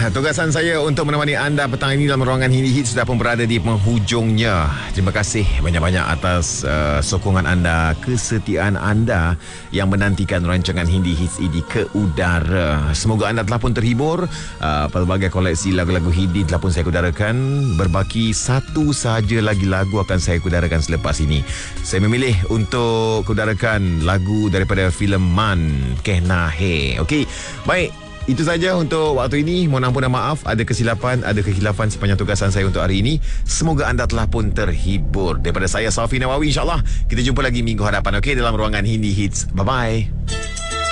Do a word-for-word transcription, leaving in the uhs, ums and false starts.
tugasan saya untuk menemani anda petang ini dalam ruangan Hindi Hits sudah pun berada di penghujungnya. Terima kasih banyak-banyak atas uh, sokongan anda, kesetiaan anda yang menantikan rancangan Hindi Hits ini ke udara. Semoga anda telah pun terhibur. Uh, pelbagai koleksi lagu-lagu Hindi telah pun saya kudarakan. Berbaki satu sahaja lagi lagu akan saya kudarakan selepas ini. Saya memilih untuk kudarakan lagu daripada filem Man Kehna Hai. Okey, baik. Itu saja untuk waktu ini. Mohon ampun dan maaf ada kesilapan, ada kekhilafan sepanjang tugasan saya untuk hari ini. Semoga anda telah pun terhibur. Daripada saya, Safi Nawawi, insyaAllah kita jumpa lagi minggu hadapan, okey, dalam ruangan Hindi Hits. Bye-bye.